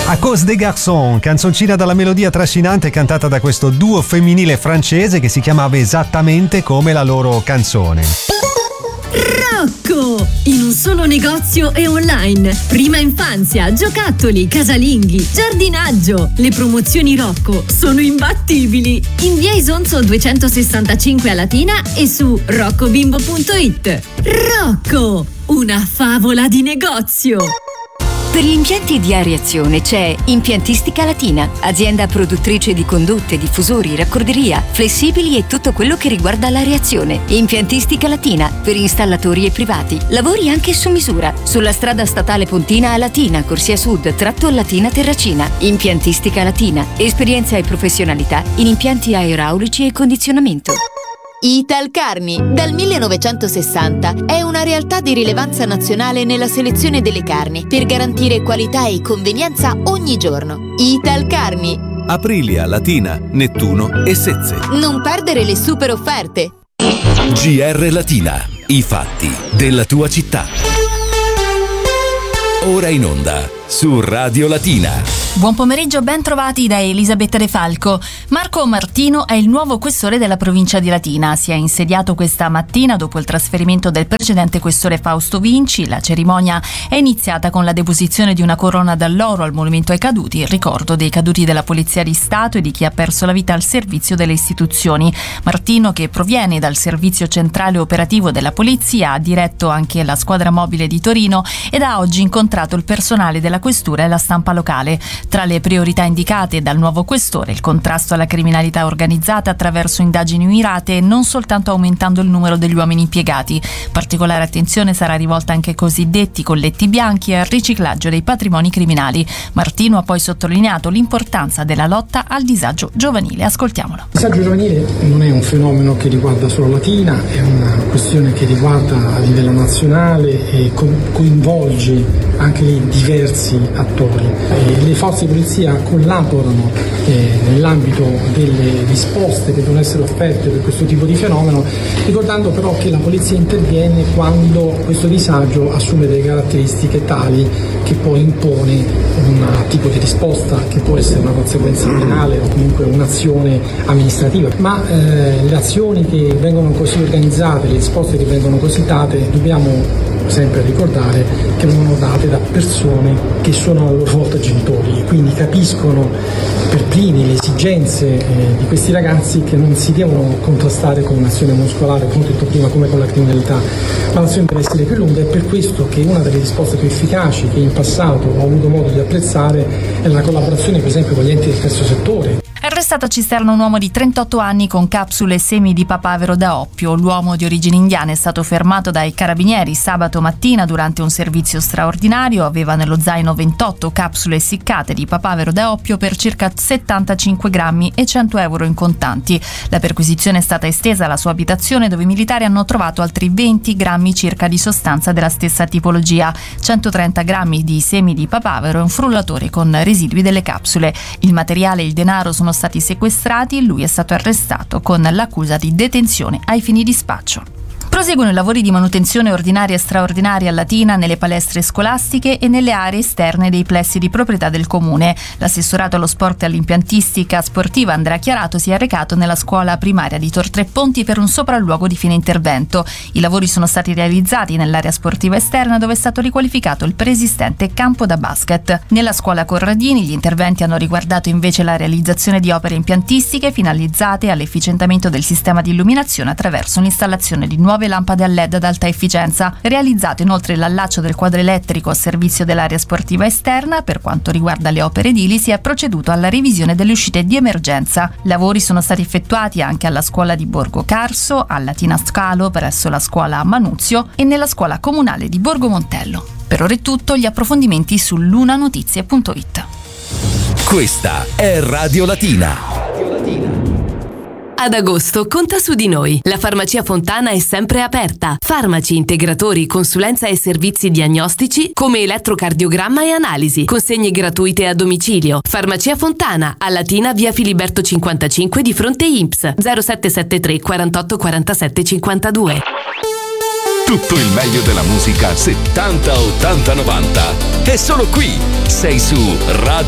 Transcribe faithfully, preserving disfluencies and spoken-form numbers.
A cause des garçons, canzoncina dalla melodia trascinante cantata da questo duo femminile francese che si chiamava esattamente come la loro canzone. Rocco! In un solo negozio e online. Prima infanzia, giocattoli, casalinghi, giardinaggio. Le promozioni Rocco sono imbattibili. In via Isonzo duecentosessantacinque a Latina e su roccobimbo punto it. Rocco! Una favola di negozio! Per gli impianti di areazione c'è Impiantistica Latina, azienda produttrice di condotte, diffusori, raccorderia, flessibili e tutto quello che riguarda l'areazione. Impiantistica Latina, per installatori e privati. Lavori anche su misura. Sulla strada statale Pontina a Latina, Corsia Sud, tratto Latina Terracina. Impiantistica Latina, esperienza e professionalità in impianti aeraulici e condizionamento. Italcarni, dal millenovecentosessanta, è una realtà di rilevanza nazionale nella selezione delle carni per garantire qualità e convenienza ogni giorno. Italcarni. Aprilia, Latina, Nettuno e Sezze. Non perdere le super offerte. G R Latina, i fatti della tua città. Ora in onda su Radio Latina. Buon pomeriggio, ben trovati da Elisabetta De Falco. Marco Martino è il nuovo questore della provincia di Latina. Si è insediato questa mattina dopo il trasferimento del precedente questore Fausto Vinci. La cerimonia è iniziata con la deposizione di una corona d'alloro al monumento ai caduti, in ricordo dei caduti della Polizia di Stato e di chi ha perso la vita al servizio delle istituzioni. Martino, che proviene dal servizio centrale operativo della Polizia, ha diretto anche la squadra mobile di Torino ed ha oggi incontrato il personale della questura e la stampa locale. Tra le priorità indicate dal nuovo questore, il contrasto alla criminalità organizzata attraverso indagini mirate e non soltanto aumentando il numero degli uomini impiegati. Particolare attenzione sarà rivolta anche ai cosiddetti colletti bianchi e al riciclaggio dei patrimoni criminali. Martino ha poi sottolineato l'importanza della lotta al disagio giovanile. Ascoltiamolo. Il disagio giovanile non è un fenomeno che riguarda solo Latina, è una questione che riguarda a livello nazionale e co- coinvolge anche i diversi attori. E le forze di polizia collaborano eh, nell'ambito delle risposte che devono essere offerte per questo tipo di fenomeno, ricordando però che la polizia interviene quando questo disagio assume delle caratteristiche tali che poi impone un tipo di risposta che può essere una conseguenza penale o comunque un'azione amministrativa. Ma eh, le azioni che vengono così organizzate, le risposte che vengono così date, dobbiamo sempre ricordare che vengono date da persone che sono a loro volta genitori e quindi capiscono per primi le esigenze eh, di questi ragazzi, che non si devono contrastare con un'azione muscolare, come ho detto prima, come con la criminalità, ma l'azione deve essere più lunga. È per questo che una delle risposte più efficaci che in passato ho avuto modo di apprezzare è la collaborazione per esempio con gli enti del terzo settore. Arrestato a Cisterna un uomo di trentotto anni con capsule e semi di papavero da oppio. L'uomo di origini indiane è stato fermato dai carabinieri sabato mattina durante un servizio straordinario. Aveva nello zaino ventotto capsule essiccate di papavero da oppio per circa settantacinque grammi e cento euro in contanti. La perquisizione è stata estesa alla sua abitazione, dove i militari hanno trovato altri venti grammi circa di sostanza della stessa tipologia, centotrenta grammi di semi di papavero e un frullatore con residui delle capsule. Il materiale e il denaro sono stati sequestrati e lui è stato arrestato con l'accusa di detenzione ai fini di spaccio. Proseguono i lavori di manutenzione ordinaria e straordinaria a Latina nelle palestre scolastiche e nelle aree esterne dei plessi di proprietà del comune. L'assessorato allo sport e all'impiantistica sportiva Andrea Chiarato si è recato nella scuola primaria di Tor Tre Ponti per un sopralluogo di fine intervento. I lavori sono stati realizzati nell'area sportiva esterna, dove è stato riqualificato il preesistente campo da basket. Nella scuola Corradini gli interventi hanno riguardato invece la realizzazione di opere impiantistiche finalizzate all'efficientamento del sistema di illuminazione attraverso l'installazione di nuove lampade a L E D ad alta efficienza. Realizzato inoltre l'allaccio del quadro elettrico a servizio dell'area sportiva esterna. Per quanto riguarda le opere edili, si è proceduto alla revisione delle uscite di emergenza. Lavori sono stati effettuati anche alla scuola di Borgo Carso, a Latina Scalo presso la scuola Manuzio e nella scuola comunale di Borgo Montello. Per ora è tutto, gli approfondimenti su lunanotizie punto it. Questa è Radio Latina. Ad agosto conta su di noi. La Farmacia Fontana è sempre aperta. Farmaci, integratori, consulenza e servizi diagnostici come elettrocardiogramma e analisi. Consegne gratuite a domicilio. Farmacia Fontana, a Latina, via Filiberto cinquantacinque di fronte I N P S zero sette sette tre quarantotto quarantasette cinquantadue. Tutto il meglio della musica settanta, ottanta, novanta. È solo qui. Sei su Radio